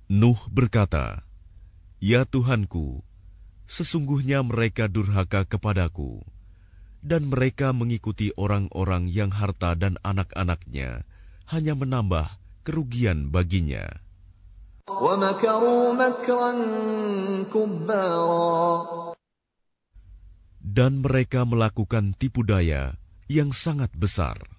Nuh berkata, "Ya Tuhanku, sesungguhnya mereka durhaka kepadaku, dan mereka mengikuti orang-orang yang harta dan anak-anaknya hanya menambah kerugian baginya. وَمَكَرُوا مَكْرًا كُبَّارًا. Dan mereka melakukan tipu daya yang sangat besar."